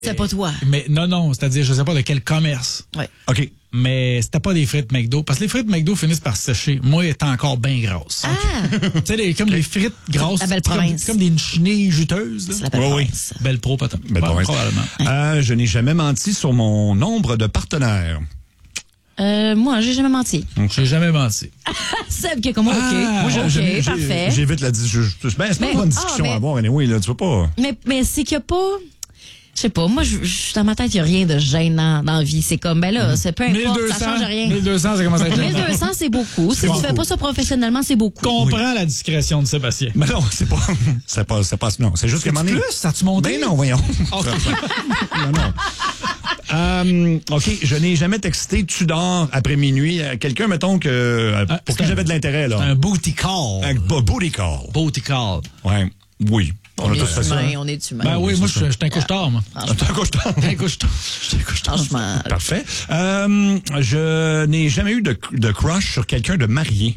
C'est pas toi. Mais non, c'est-à-dire, je sais pas de quel commerce. Ouais. OK. Mais c'était pas des frites McDo. Parce que les frites McDo finissent par sécher. Moi, elles étaient encore bien grasses. Ah! Tu sais, comme les frites grasses. La belle province. Comme des chenilles juteuses. Là. C'est la belle province. Belle pro, peut-être. Belle province. Probablement. Je n'ai jamais menti sur mon nombre de partenaires. Moi, j'ai jamais menti. J'ai jamais menti. Seb qui est comme OK. Ah, Moi, OK, parfait. J'évite la discussion. C'est pas une bonne discussion à avoir, anyway, là, tu vois pas. Mais c'est qu'il n'y a pas... Je sais pas, moi, dans ma tête, il n'y a rien de gênant dans la vie. C'est comme, ben là, c'est peu importe, ça change rien. 1200, ça commence à être gênant. 1200, c'est beaucoup. Si tu fais pas ça professionnellement, c'est beaucoup. Comprends la discrétion de Sébastien. Mais non, c'est pas, non, c'est juste que plus, ça a-tu monté? Ben non, voyons. Non. OK, je n'ai jamais texté tu dors après minuit à quelqu'un, mettons, pour qui j'avais de l'intérêt, là. Un booty call. Un booty call. Booty call. Ouais, oui. On a tous fait ça. On est humain. Ben oui, moi, je suis un couche-tard, moi. T'es un couche-tard. Un couche-tard. Franchement. Parfait. Je n'ai jamais eu de crush sur quelqu'un de marié.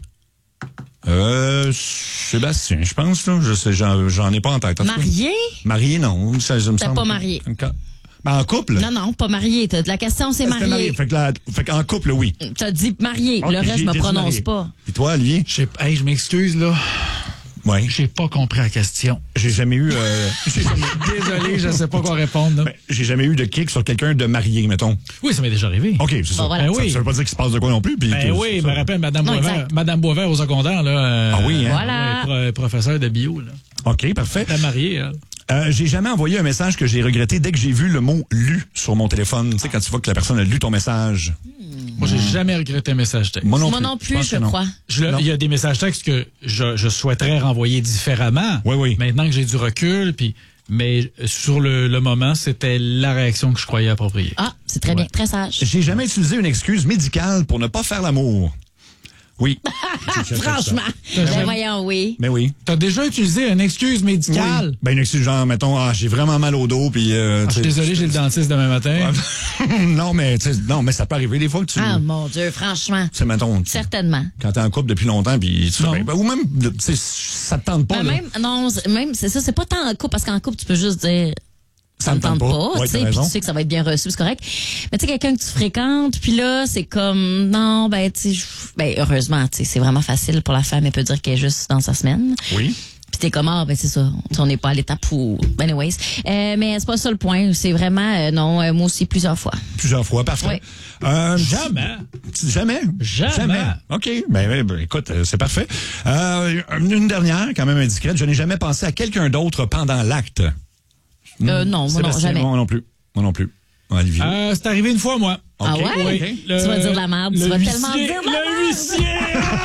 Sébastien, je pense, là. Je sais, j'en ai pas en tête. Marié? Marié, non. Ça me semble. pas marié. Ben, en couple? Non, pas marié. La question, c'est marié. Fait qu'en couple, oui. T'as dit marié. Okay, le reste, je me prononce marié. pas. Et toi, Olivier? Je m'excuse, là. Oui. J'ai pas compris la question. J'ai jamais eu... Désolé, je sais pas quoi répondre. Ben, j'ai jamais eu de kick sur quelqu'un de marié, mettons. Oui, ça m'est déjà arrivé. OK, c'est ça. Voilà. Ben oui. Ça veut pas dire qu'il se passe de quoi non plus. Puis oui, je me rappelle Madame Boisvert au secondaire. Là, ah oui, hein? Voilà. Professeur de bio. Là. OK, parfait. Elle est mariée, elle. J'ai jamais envoyé un message que j'ai regretté dès que j'ai vu le mot « lu » sur mon téléphone. Tu sais, quand tu vois que la personne a lu ton message. Moi, j'ai jamais regretté un message texte. Moi non plus, je crois. Il y a des messages textes que je souhaiterais renvoyer différemment. Oui. Maintenant que j'ai du recul, mais sur le moment, c'était la réaction que je croyais appropriée. Ah, c'est très bien, très sage. J'ai jamais utilisé une excuse médicale pour ne pas faire l'amour. Oui. Franchement. Ben voyons, oui. Mais oui. T'as déjà utilisé une excuse médicale? Oui. Ben une excuse genre, mettons, j'ai vraiment mal au dos, puis... je suis désolé, j'ai le dentiste demain matin. non, mais ça peut arriver des fois que tu... Ah, mon Dieu, franchement. C'est, mettons... Certainement. Quand t'es en couple depuis longtemps, puis... ou même, ça te tente pas, c'est ça, c'est pas tant en couple, parce qu'en couple, tu peux juste dire... Ça me tente pas, ouais, tu sais, puis tu sais que ça va être bien reçu, c'est correct. Mais tu sais, quelqu'un que tu fréquentes, puis là, c'est comme, non, ben, tu sais, heureusement, tu sais, c'est vraiment facile pour la femme, elle peut dire qu'elle est juste dans sa semaine. Oui. Puis t'es comme, ben, c'est ça, on n'est pas à l'étape où, anyways. Mais c'est pas ça le point, c'est vraiment, non, moi aussi, plusieurs fois. Plusieurs fois, parfait. Oui. Jamais? OK. Ben, écoute, c'est parfait. Une dernière, quand même indiscrète. Je n'ai jamais pensé à quelqu'un d'autre pendant l'acte. Non, moi non, jamais. Moi non plus. Olivier. C'est arrivé une fois, moi. Okay. Ah ouais? Okay. Tu vas dire de la merde. Tu vas tellement dire de la merde. Le huissier!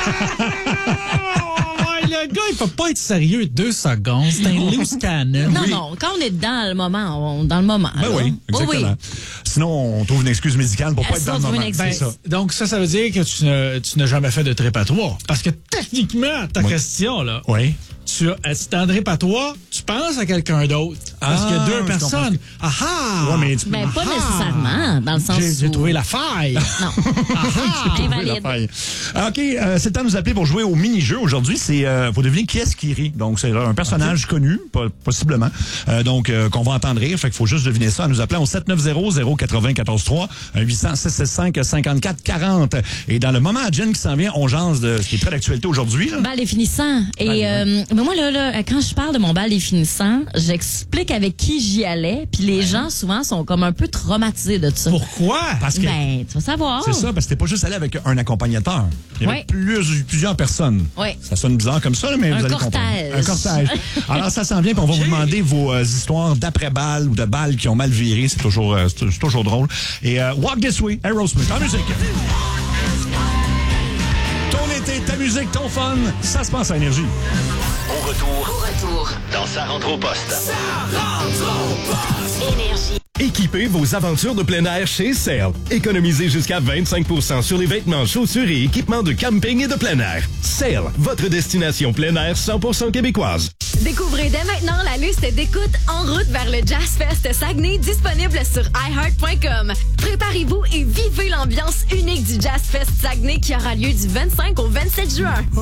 Le gars, il peut pas être sérieux 2 secondes. C'est un loose cannon. Non, quand on est dans le moment, dans le moment. Ben oui, exactement. Oui. Sinon, on trouve une excuse médicale pour pas être dans le moment. Donc, ça veut dire que tu n'as jamais fait de trépatoire. Parce que techniquement, ta question, là, c'est un trépatoire, tu penses à quelqu'un d'autre. Parce qu'il y a 2 personnes. Ouais, mais pas nécessairement, dans le sens où... J'ai trouvé la faille. Non. Invalide. OK, c'est le temps de nous appeler pour jouer au mini-jeu. Aujourd'hui, c'est faut deviner qui est-ce qui rit. Donc, c'est un personnage connu, possiblement. Qu'on va entendre rire. Fait qu'il faut juste deviner ça en nous appelant au 790-094-3, 800-665-5440. Et dans le moment à Jen qui s'en vient, on jase de ce qui est près d'actualité aujourd'hui. Bal des finissants. Et mais moi, là, quand je parle de mon bal des finissants, j'explique avec qui j'y allais. Puis les gens, souvent, sont comme un peu traumatisés de ça. Pourquoi? Parce que tu vas savoir. C'est ça, parce que t'es pas juste allé avec un accompagnateur. Il y avait plusieurs personnes. Oui. Ça sonne bizarre comme ça, mais vous allez comprendre. Un cortège. Alors, ça s'en vient, puis on va vous demander vos histoires d'après-balles ou de balles qui ont mal viré. C'est toujours drôle. Et Walk This Way, Aerosmith, en musique. Ton été, ta musique, ton fun, ça se passe à Énergie. Au retour, dans Sa rentre au poste. Énergie. Équipez vos aventures de plein air chez Sale. Économisez jusqu'à 25% sur les vêtements, chaussures et équipements de camping et de plein air. Sale, votre destination plein air 100% québécoise. Découvrez dès maintenant la liste d'écoute en route vers le Jazz Fest Saguenay, disponible sur iHeart.com. Préparez-vous et vivez l'ambiance unique du Jazz Fest Saguenay qui aura lieu du 25 au 27 juin.